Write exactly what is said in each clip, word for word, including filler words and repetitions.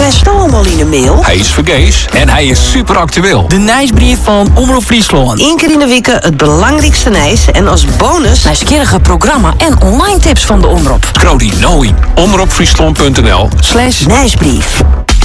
Waar staan allemaal in de mail? Hij is vergees en hij is super actueel. De nieuwsbrief van Omroep Friesland. Eén keer in de week het belangrijkste nieuws. En als bonus nieuwsgierige programma en online tips van de omroep. Krodi Noi. omroepfriesland.nl Slash nieuwsbrief.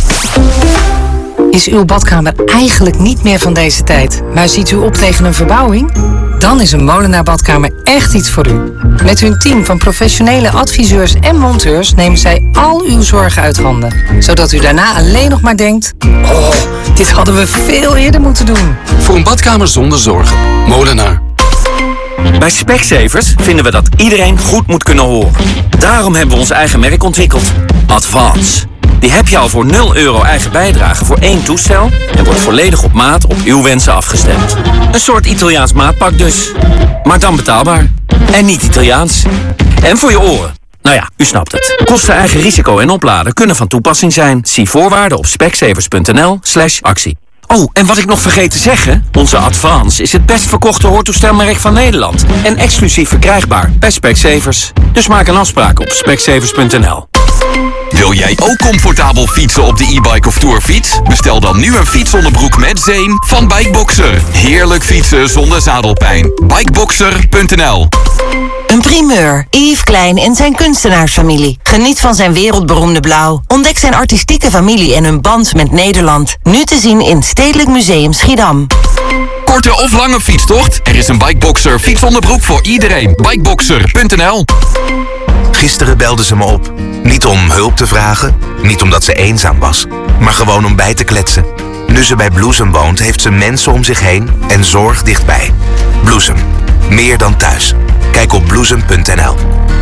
Is uw badkamer eigenlijk niet meer van deze tijd, maar ziet u op tegen een verbouwing? Dan is een Molenaar Badkamer echt iets voor u. Met hun team van professionele adviseurs en monteurs nemen zij al uw zorgen uit handen. Zodat u daarna alleen nog maar denkt: oh, dit hadden we veel eerder moeten doen. Voor een badkamer zonder zorgen. Molenaar. Bij Specsavers vinden we dat iedereen goed moet kunnen horen. Daarom hebben we ons eigen merk ontwikkeld. Advance. Die heb je al voor nul euro eigen bijdrage voor één toestel en wordt volledig op maat op uw wensen afgestemd. Een soort Italiaans maatpak dus. Maar dan betaalbaar. En niet Italiaans. En voor je oren. Nou ja, u snapt het. Kosten, eigen risico en opladen kunnen van toepassing zijn. Zie voorwaarden op specsavers.nl slash actie. Oh, en wat ik nog vergeet te zeggen. Onze Advance is het best verkochte hoortoestelmerk van Nederland. En exclusief verkrijgbaar bij Specsavers. Dus maak een afspraak op specsavers punt n l. Wil jij ook comfortabel fietsen op de e-bike of tourfiets? Bestel dan nu een fietsonderbroek met zeem van Bikeboxer. Heerlijk fietsen zonder zadelpijn. Bikeboxer punt n l. Een primeur. Yves Klein en zijn kunstenaarsfamilie. Geniet van zijn wereldberoemde blauw. Ontdek zijn artistieke familie en hun band met Nederland. Nu te zien in Stedelijk Museum Schiedam. Korte of lange fietstocht? Er is een Bikeboxer fietsonderbroek voor iedereen. Bikeboxer punt n l. Gisteren belde ze me op. Niet om hulp te vragen, niet omdat ze eenzaam was, maar gewoon om bij te kletsen. Nu ze bij Bloesem woont, heeft ze mensen om zich heen en zorg dichtbij. Bloesem. Meer dan thuis. Kijk op bloesem punt n l.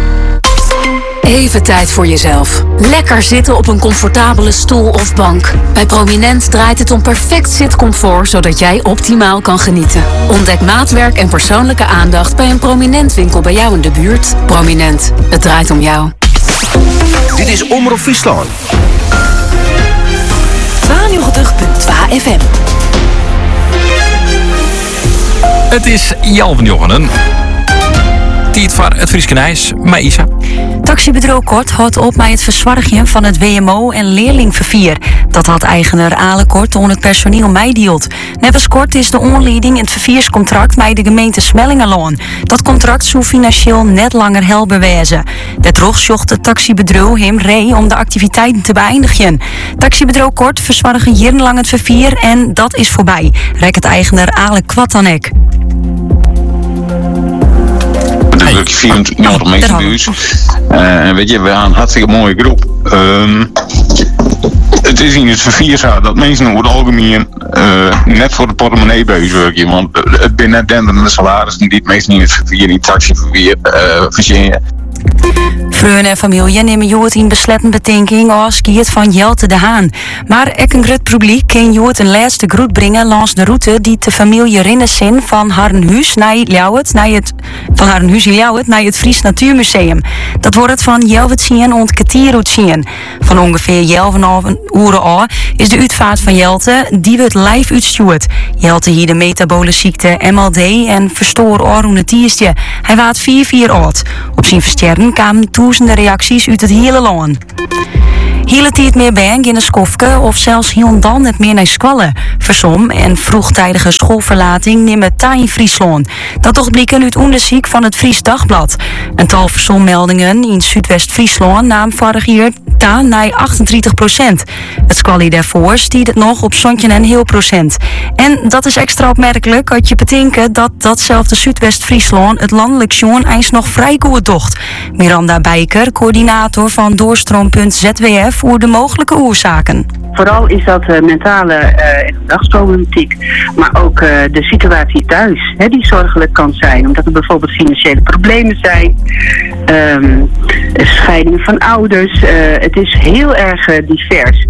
Even tijd voor jezelf. Lekker zitten op een comfortabele stoel of bank. Bij Prominent draait het om perfect zitcomfort, zodat jij optimaal kan genieten. Ontdek maatwerk en persoonlijke aandacht bij een Prominent winkel bij jou in de buurt. Prominent, het draait om jou. Dit is Omroep Friesland. tweeënnegentig komma twee F M. Het is Jan van Jongenen. Tijd voor het Frieske Nijs, maar Isa. Taxibedrijf Kort houdt op met het verzwargen van het W M O en leerlingvervier. Dat had eigenaar Ale Kort onder het personeel meedeelt. Nevens Kort is de onleiding in het vervierscontract met de gemeente Smellingenloon. Dat contract zou financieel net langer helder wezen. Daardoor zocht het taxibedrijf hem ree om de activiteiten te beëindigen. Taxibedrijf Kort verzwargen jarenlang het vervier en dat is voorbij. Rijk het eigenaar Ale Kwatanek. Er werken vierentwintig mensen bij ons. Uh, en weet je, we hebben een hartstikke mooie groep. Um, het is in het vervier zo dat mensen over het algemeen uh, net voor de portemonnee bij ons werken. Want het zijn net denderende salarissen die het meestal in het vervier, in het taxivervier, uh, verzinnen. Vreun en familie nemen Jood in besletten betinking als kiet van Jelte de Haan. Maar ek een groot publiek kan Jood een laatste groet brengen langs de route die de familie Rinnesin van Harrenhuis naar Ljouwert, naar het van Harrenhuis in Ljouwert naar het Fries Natuurmuseum. Dat wordt het van Jelwert zien ont Ketierhoed zien. Van ongeveer Jelvenhalf uur af is de uitvaart van Jelte die wordt live uitstuurd. Jelte hier de metabole ziekte M L D en verstoor oorroenetiertje. Hij waart vier vier oud. Op zijn versterren kwamen duizenden reacties uit het hele land. Hele tijd meer bang in een skofke of zelfs heel dan net meer naar squallen. Versom en vroegtijdige schoolverlating nemen ta in Friesland. Dat toch blikken uit onderzoek van het Fries Dagblad. Een tal versommeldingen in Zuidwest-Friesland nam vorig jaar ta naar achtentwintig procent. Het squallie daarvoor stiet het nog op zo'n en heel procent. En dat is extra opmerkelijk als je bedenkt dat datzelfde Zuidwest-Friesland het landelijk joen eens nog vrij goed docht. Miranda Bijker, coördinator van doorstroom punt z w f voor de mogelijke oorzaken. Vooral is dat uh, mentale uh, en gedragsproblematiek, maar ook uh, de situatie thuis, hè, die zorgelijk kan zijn. Omdat er bijvoorbeeld financiële problemen zijn, um, scheiding van ouders. Uh, het is heel erg uh, divers.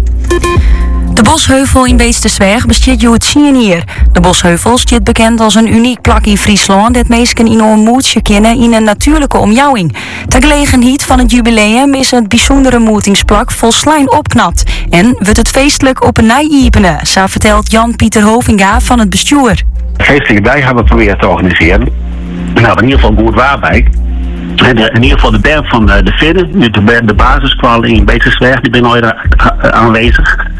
De Bosheuvel in Beestersweg bestaat uit zien hier. De Bosheuvel staat bekend als een uniek plak in Friesland dat mensen in een moedje kennen in een natuurlijke omjouwing. Ter gelegenheid van het jubileum is het bijzondere moetingsplak volslijn opknapt en wordt het feestelijk op een nij iepenen, zo vertelt Jan-Pieter Hovinga van het bestuur. De feestelijke dag hebben we proberen te organiseren. Nou, in ieder geval goed waarbij. En de, in ieder geval de berg van de, de Vidde, de, de basisschool in Beestersweg, die ben nooit aanwezig.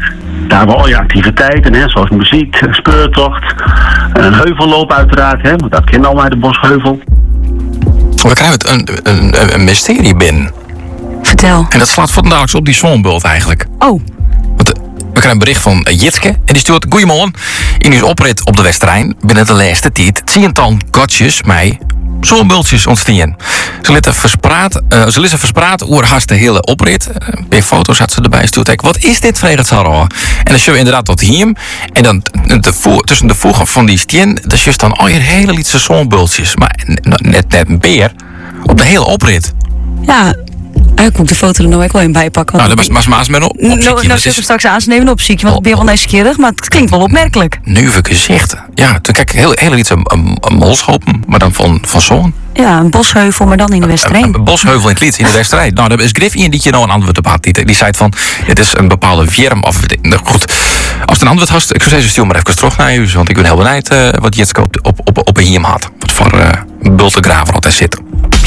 Daar hebben we al je activiteiten, hè, zoals muziek, speurtocht, een heuvelloop uiteraard, hè, want dat kennen allemaal de Bosheuvel. We krijgen het een, een, een mysterie binnen. Vertel. En dat slaat vandaag op die zonbult eigenlijk. Oh. Want, uh, we krijgen een bericht van uh, Jitske. En die stuurt: goeiemorgen. In uw oprit op de Westtrein binnen de laatste tijd zie een tal gotjes mij zonbultjes ontstaan. Ze lieten verspraat, uh, ze lieten verspraat oer haast de hele oprit. Uh, bij foto's had ze erbij stuurt. Wat is dit, vreeg het zo? En dan zullen we inderdaad tot hier. En dan de vo- tussen de voegen van die stien, dat is dan al je hele lietse zonbultjes. Maar net, net een beer op de hele oprit. Ja. Ik moet de foto er nou ook wel in bijpakken. Nou, dat was maar eens op Nou, nou zit er straks aan, ze nemen op ziekje, want ik ben wel nieuwsgierig, maar het klinkt wel opmerkelijk. Nuve gezichten. Ja, toen kijk heel, heel iets een, een, een molshopen, maar dan van, van zo'n. Ja, een bosheuvel, maar dan in de Westtrein. Een, een bosheuvel in het lied, in de Westtrein. Nou, daar is Griff in die je nou een antwoord op had. Die, die zei van, het is een bepaalde vierm. Of, nou, goed, als het een antwoord had, ik zou zeggen, stuur maar even terug naar je, want ik ben heel benieuwd uh, wat Jitske op, op, op, op een hiem had. Wat voor uh, bultengraver altijd zitten.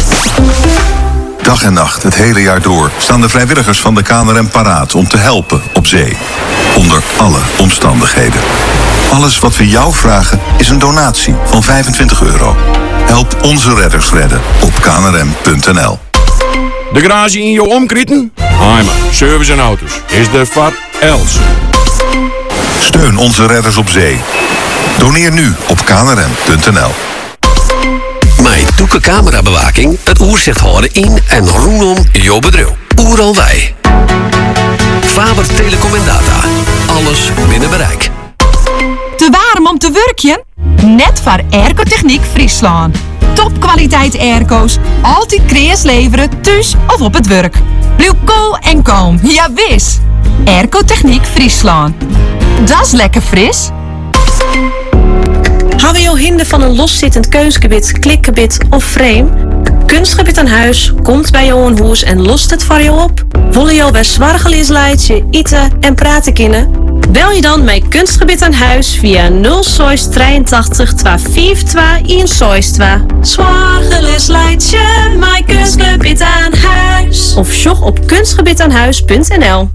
Dag en nacht, het hele jaar door, staan de vrijwilligers van de K N R M paraat om te helpen op zee. Onder alle omstandigheden. Alles wat we jou vragen is een donatie van vijfentwintig euro. Help onze redders redden op k n r m punt n l. De garage in jouw omkrieten? Heimer, service en auto's. Is de Var Els. Steun onze redders op zee. Doneer nu op k n r m punt n l. Met doeke camerabewaking het oerzicht houden in en rondom jouw bedrijf. Oeral wij. Faber Telecom en Data. Alles binnen bereik. Te warm om te werkjen? Net voor Airco-Techniek Friesland. Topkwaliteit airco's. Altijd kreas leveren, thuis of op het werk. Blijf cool en kalm. Ja, wis. Airco-Techniek Friesland. Dat is lekker fris. Hou je jou hinder van een loszittend keusgebied, klikgebied of frame? Kunstgebied aan huis komt bij jou een hoes en lost het voor jou op. Willen jou bij zwargelies leidje, eten en praten kunnen? Bel je dan met Kunstgebied aan huis via nul zes drieëntachtig tweehonderdvijfentwintig eenenzestig. Zwargelies leidje, met Kunstgebied aan huis. Of shop op kunstgebied aan huis punt n l.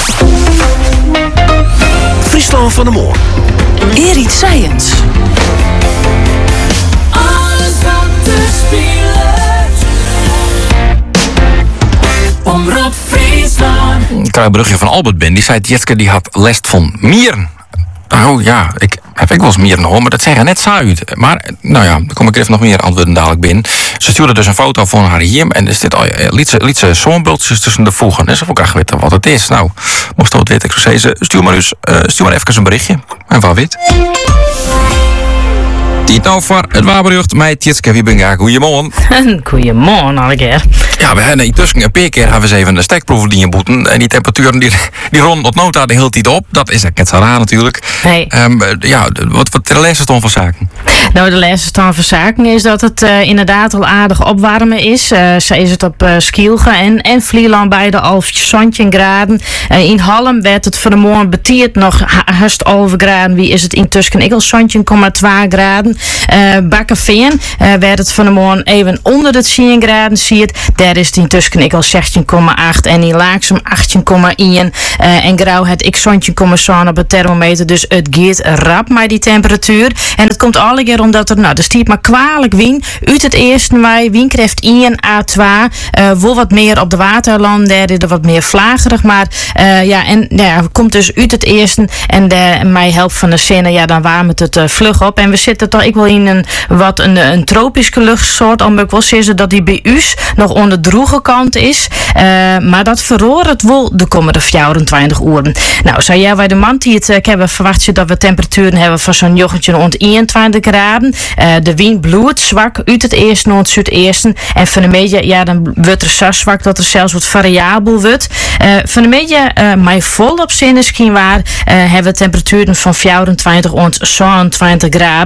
Friesland van de Moor. Erit Science. Alles wat te spelen. Omroep Friesland. Ik krijg een berichtje van Albert Ben. Die zei dat Jetske die had last van mieren. Nou ja, ik heb ik wel eens mieren gehoord, maar dat zeggen net zo uit. Maar nou ja, dan kom ik even nog meer antwoorden dadelijk binnen. Ze stuurde dus een foto van haar hier en er zit al liet ze zonbultjes tussen de voegen. En ze wil graag weten wat het is. Nou, mocht je het weten, ik zou zeggen, stuur maar, dus, uh, stuur maar even een berichtje. En waar wit. Tijd nou voor het waarbericht met Jitske Wiebinga. Goedemorgen. Goedemorgen, Alger. Ja, we hebben intussen een paar keer hebben we even de stekproeven die je boeten. En die temperaturen die, die ronden tot nota de hele tijd op. Dat is net zo raar natuurlijk. Nee. Um, ja, wat, wat de laatste stand van zaken? Nou, de laatste stand van zaken is dat het uh, inderdaad al aardig opwarmen is. Uh, zo is het op uh, Skielge en, en Vlieland bij de al zeventien graden. Uh, in Halm werd het vanmorgen betiert nog haast elf graden. Wie is het intussen? Ik al zeventien komma twee graden. Uh, Bakkenveen uh, werd het vanmorgen even onder de tien graden. Zie het. Daar is het intussen ik al zestien komma acht. En in Laaksum achttien komma één. Uh, en Grauw het ik zeventien komma zeven op het thermometer. Dus het gaat rap met die temperatuur. En het komt alle keer omdat er, nou, er stiert maar kwalijk wien. Uit het eerste mei, wien krijgt één à twee. Uh, wel wat meer op de waterland. Daar is er wat meer vlagerig. Maar uh, ja, en nou ja, komt dus uit het eerste. En de, mij helpt van de zinnen, ja, dan warmt het uh, vlug op. En we zitten toch, ik wil in een wat een, een tropische luchtsoort. Omdat ik wel zeggen dat die bij u nog onder de droege kant is. Uh, maar dat verroort het wel de komende vierentwintig uur. Nou, zou jij bij de man die het uh, hebben verwacht je dat we temperaturen hebben van zo'n jochentje rond eenentwintig graden. Uh, de wind bloeit zwak uit het eerste naar het zuideersten. En van de media, ja, dan wordt er zo zwak dat er zelfs wat variabel wordt. Uh, van de media, uh, mij volop zin is geen waar, uh, hebben we temperaturen van vierentwintig rond zevenentwintig graden. Nou,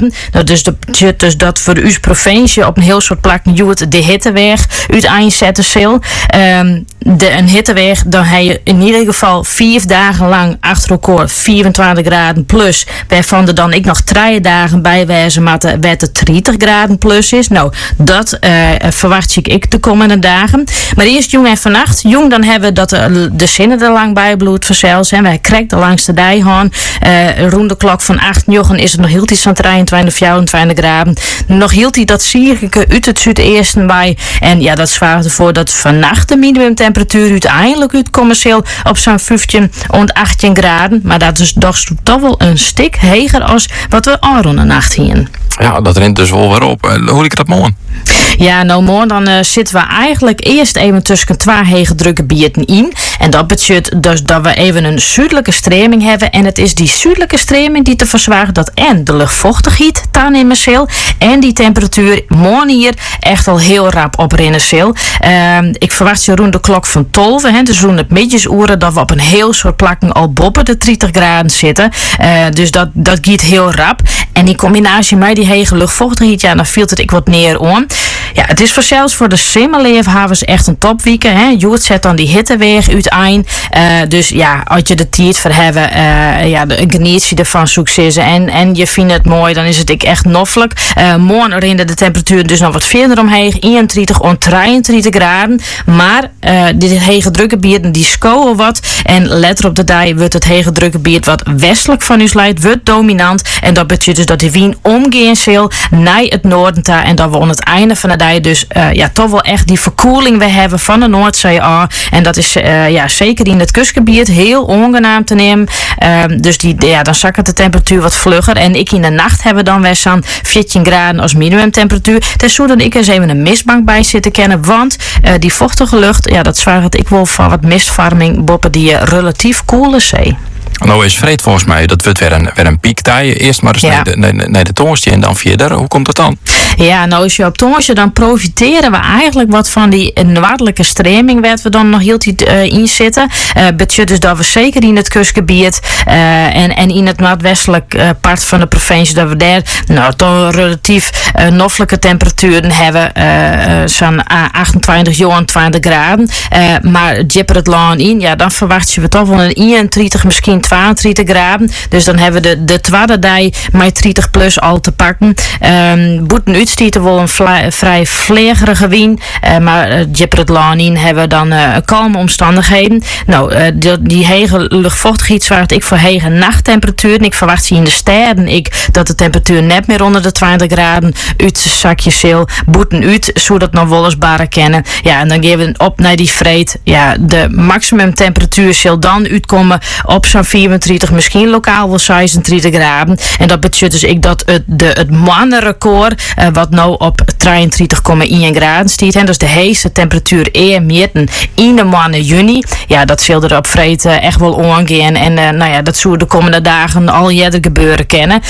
dus, de, dus dat voor uw provincie op een heel soort plakken joet de hitteweg uiteenzetten zal. Um, de, een hitteweg, dan heb je in ieder geval vier dagen lang achter elkaar vierentwintig graden plus. Waarvan er dan ik nog drie dagen bij wijzen, maar de, waar de dertig graden plus is. Nou, dat uh, verwacht ik ik de komende dagen. Maar eerst jong en vannacht. Jong, dan hebben we dat de, de zinnen er lang bij bloed verzels. En wij krijgen de langste dijhaan. Uh, rond de klok van acht uur is het nog heel iets aan drieëntwintig, vierentwintig graden. Nog heel iets dat zie ik uit het zuideersten bij. En ja, dat zwaart ervoor dat vannacht de minimumtemperatuur uiteindelijk uit commercieel op zo'n vijftien en achttien graden. Maar dat is toch, toch wel een stuk heger als wat we al rond de nacht hier. Ja, dat rent dus wel weer op. Uh, hoe ik dat morgen? Ja, nou morgen dan uh, zitten we eigenlijk eerst even tussen twee hege drukgebieden in. En dat betekent dus dat we even een zuidelijke stroming hebben. En het is die zuidelijke stroming die ervoor zorgt dat en de luchtvochtigheid taan in mijn cel en die temperatuur morgen hier echt al heel rap oprennen zal. Uh, ik verwacht je rond de klok van twaalf, hè, dus rond het middaguren, dat we op een heel soort plakken al boven de dertig graden zitten. Uh, dus dat, dat gaat heel rap. En in combinatie met die hege luchtvochtigheid, ja, dan viel het ik wat neer om. Ja, het is voor zelfs voor de simmerleefhavens echt een topweekend. Hè. Joert zet dan die hitteweg uiteen. Uh, dus ja, als je de tijd voor hebben, uh, ja, geniet je ervan succes. En, en je vindt het mooi, dan is het ik echt noffelijk. Uh, morgen rinde de temperatuur dus nog wat verder omheen. eenentwintig en drieëntwintig graden. Maar uh, dit hege drukgebied, die scoren wat. En let op de dag wordt het hege drukgebied wat westelijk van u leidt, wordt dominant. En dat betekent dus dat die wien omgaan zal naar het noorden daar. En dat we aan het einde van de dag dus uh, ja, toch wel echt die verkoeling we hebben van de Noordzee aan. En dat is uh, ja, zeker in het kustgebied heel ongenaam te nemen. Uh, dus die, ja, dan zakken de temperatuur wat vlugger. En ik in de nacht hebben dan weer zo'n veertien graden als minimumtemperatuur. Daar zou dan ik eens even een mistbank bij zitten kennen. Want uh, die vochtige lucht, ja, dat zwaart ik wel van wat mistvorming boppen die uh, relatief koele zee. Nou is vreed volgens mij, dat wordt weer een, weer een piek daar. Eerst maar eens ja. naar de, naar, naar de toonstje en dan verder. Hoe komt dat dan? Ja, nou is je op toonstje, dan profiteren we eigenlijk wat van die noordelijke stroming waar we dan nog heel tijd uh, in zitten. Uh, betekent dus dat we zeker in het kustgebied uh, en, en in het noordwestelijk uh, part van de provincie, dat we daar nou toch relatief uh, noffelijke temperaturen hebben. Uh, uh, zo'n achtentwintig, eenentwintig graden. Uh, maar jipper het land in, ja, dan verwacht je we toch wel een eenentwintig, misschien tweeëntwintig graden. Dus dan hebben we de, de tweede dag met dertig plus al te pakken. Um, Boeten uitstieten wel een vla, vrij vlegerige wien. Uh, maar uh, jipper het land in hebben we dan uh, kalme omstandigheden. Nou, uh, die, die hege luchtvochtigheid zwaart ik voor hege nachttemperaturen. Ik verwacht ze in de steden ik dat de temperatuur net meer onder de twintig graden uit zakje zil. Boeten uit, zodat nog wel eens baren kennen. Ja, en dan geven we op naar die vreed. Ja, de maximum temperatuur zal dan uitkomen op zo'n vierentwintig, misschien lokaal wel zesendertig graden. En dat betekent dus ik dat het, de, het mannenrecord, uh, wat nou op drieëntwintig komma één graden staat, en dus de heetste temperatuur eer meten in de maanden juni. Ja, dat zal er op vreed uh, echt wel omgaan. En uh, nou ja, dat zullen de komende dagen al eerder gebeuren kennen.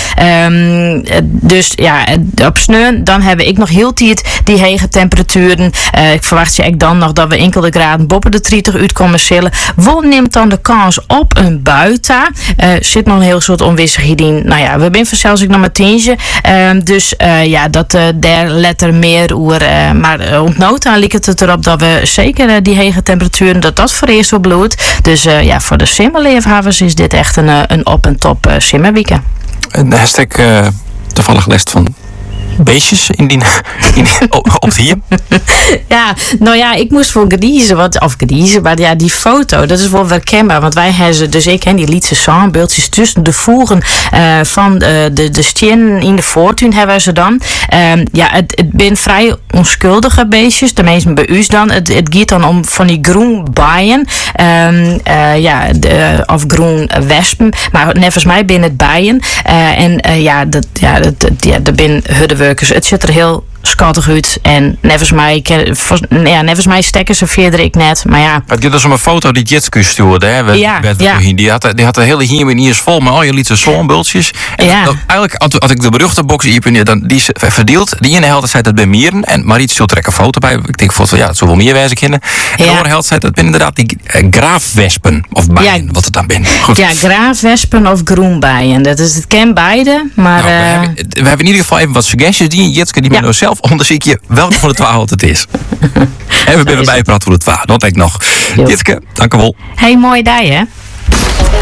Um, dus ja, op sneeuw, dan hebben ik nog heel tijd die hege temperaturen. Uh, ik verwacht je ik dan nog dat we enkele graden boven de dertig uitkomen zullen. Wat neemt dan de kans op een bui daar? Uh, zit nog een heel soort onwissigheid in. Nou ja, we zijn zelfs ik nog maar tientje. Uh, dus uh, ja, dat uh, daar let er meer oer. Uh, maar uh, ontnood aan lijkt het erop dat we zeker uh, die hege temperaturen, dat dat voor eerst op bloed. Dus uh, ja, voor de simmerleefhavens is dit echt een, uh, een op- en top uh, simmerweekend. Een hashtag uh, toevallig les van beestjes in die, in die, op, op hier. Ja, nou ja, ik moest voor gediezen, wat, of gediezen, maar ja, die foto, dat is wel herkenbaar, want wij hebben ze, dus ik ken die lietse zandbeeldjes tussen de voegen uh, van de, de, de stien in de voortuin hebben ze dan. Um, ja, het, het zijn vrij onschuldige beestjes, de meeste bij u dan. Het, het gaat dan om van die groen bijen, um, uh, ja, de, of groen wespen, maar nevens mij binnen het bijen. Uh, en uh, ja, dat, ja, dat, dat, ja, dat zijn huddenwerkers. Het ziet er heel schattig uit. En nevens mij, ken- vos- ja, nevens mij stekken ze verder ik net. Maar ja, Het gaat dus om een foto die Jitske stuurde. Hè? We- Ja, we- ja. Die had, die had de hele hier in eerst vol met al je lietse zonbultjes. En Ja. dat- eigenlijk, als, als ik de beruchte box hier dan die is verdeeld. Die ene helft zei dat bij mieren. En Mariet stuurt er een foto bij. Ik denk van ja, het zou wel meer wijzen kennen. En de andere helft zei dat ben inderdaad die eh, graafwespen. Of bijen, wat het dan ben. Goed. ja, graafwespen of groenbijen. Dat is, het ken beide, maar... Nou, we, eh, hebben, we hebben in ieder geval even wat suggesties. Die Jitske die met nou zelf onderzoek je welke van de twaalf het is. En we zijn bijpraten voor de twaalf. Dat denk ik nog. Jitske, dank u wel. hey, mooie dag hè.